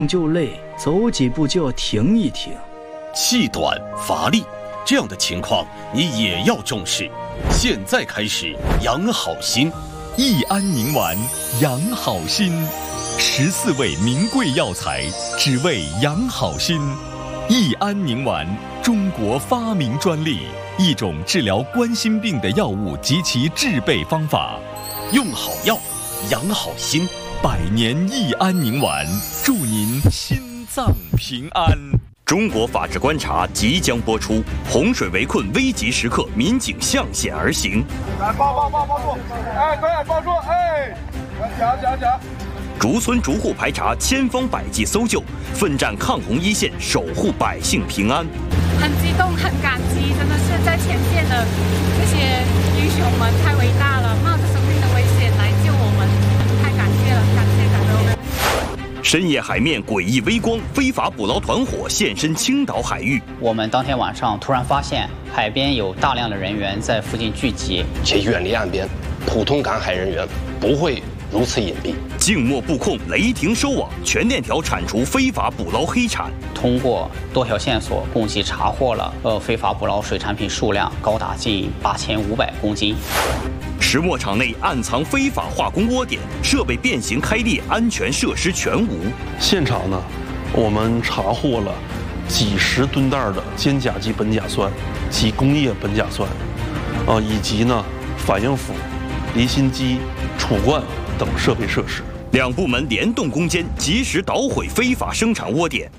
就累，走几步就要停一停。 气短乏力，这样的情况你也要重视。现在开始养好心， 益安宁丸养好心，14味名贵药材，只为养好心。益安宁丸，中国发明专利，一种治疗冠心病的药物及其制备方法。 用好药，养好心 ，100年益安宁丸，祝您心脏平安。 中国法治观察即将播出，洪水围困危急时刻，民警向险而行。 来，抱住！哎，对，抱住！哎，夹。 逐村逐户排查，千方百计搜救，奋战抗洪一线，守护百姓平安。 很激动，很感激，真的是在前线的这些英雄们太伟大了，冒着生命的危险来救我们，太感谢了，感谢。 深夜海面诡异微光，非法捕捞团伙现身青岛海域。 我们当天晚上突然发现海边有大量的人员在附近聚集， 且远离岸边，普通赶海人员不会如此隐蔽。 静默布控，雷霆收网，全链条铲除非法捕捞黑产。 通过多条线索，共计查获了非法捕捞水产品数量高达近8500公斤。 石磨场内暗藏非法化工窝点，设备变形开裂，安全设施全无。 现场呢，我们查获了几十吨袋的尖甲基苯甲酸及工业苯甲酸，以及呢反应釜、离心机、储罐等设备设施。 两部门联动攻坚，及时捣毁非法生产窝点。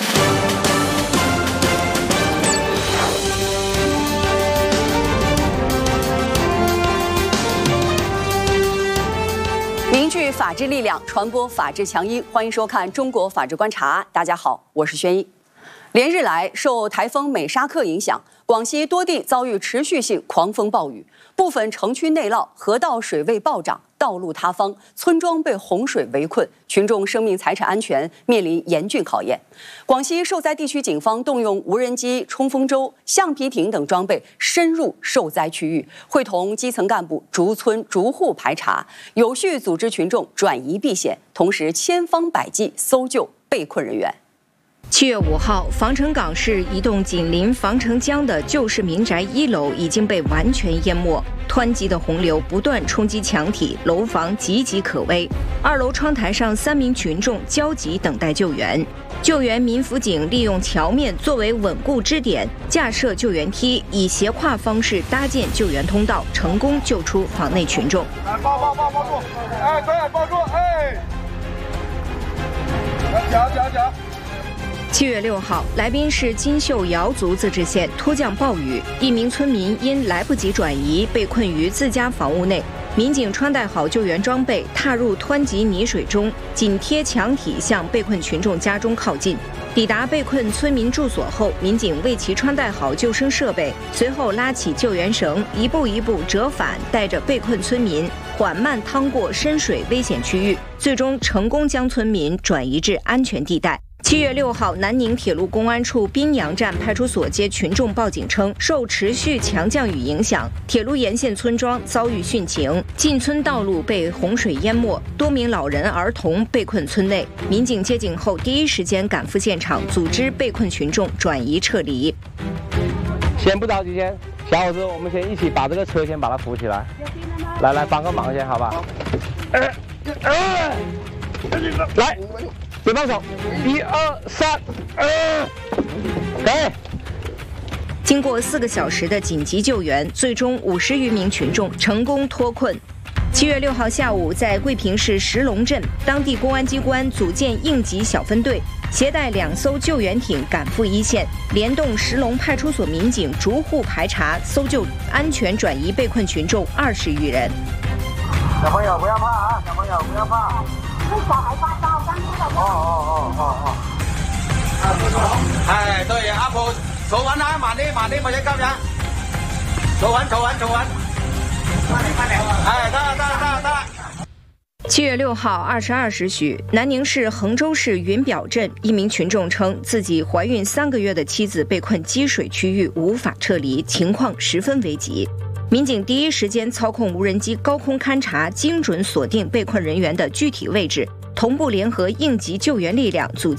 凝聚法治力量，传播法治强音。欢迎收看《中国法治观察》。大家好，我是宣一。连日来，受台风美沙克影响，广西多地遭遇持续性狂风暴雨，部分城区内涝，河道水位暴涨，道路塌方，村庄被洪水围困，群众生命财产安全面临严峻考验。广西受灾地区警方动用无人机、冲锋舟、橡皮艇等装备，深入受灾区域，会同基层干部逐村逐户排查，有序组织群众转移避险，同时千方百计搜救被困人员。 7月5号，防城港市一栋紧邻防城江的旧式民宅1楼已经被完全淹没，湍急的洪流不断冲击墙体，楼房岌岌可危。2楼窗台上3名群众焦急等待救援。救援民辅警利用桥面作为稳固支点，架设救援梯，以斜跨方式搭建救援通道，成功救出房内群众。 抱住！哎，对，抱住！哎，夹。 7月6号，来宾市金秀瑶族自治县突降暴雨，一名村民因来不及转移被困于自家房屋内。民警穿戴好救援装备，踏入湍急泥水中，紧贴墙体向被困群众家中靠近。抵达被困村民住所后，民警为其穿戴好救生设备，随后拉起救援绳，一步一步折返，带着被困村民缓慢趟过深水危险区域，最终成功将村民转移至安全地带。7月6号，南宁铁路公安处滨阳站派出所接群众报警称，受持续强降雨影响，铁路沿线村庄遭遇汛情，进村道路被洪水淹没，多名老人儿童被困村内。民警接警后，第一时间赶赴现场，组织被困群众转移撤离。 先不着急，小伙子，我们先一起把这个车先把它扶起来。来，帮个忙先，好吧？来。别放手，1、2、3，给。 经过4个小时的紧急救援，最终50余名群众成功脱困。7月6号下午，在桂平市石龙镇，当地公安机关组建应急小分队，携带2艘救援艇赶赴一线，联动石龙派出所民警逐户排查、搜救、安全转移被困群众20余人。 小朋友不要怕啊！小朋友不要怕。 小孩发烧，刚吃了。 哎，对，阿婆，做完啦，慢啲，冇嘢急呀。做完。哎，得。 7月6号22时许，南宁市衡州市云表镇一名群众称，自己怀孕3个月的妻子被困积水区域，无法撤离，情况十分危急。民警第一时间操控无人机高空勘察，精准锁定被困人员的具体位置，同步联合应急救援力量，组建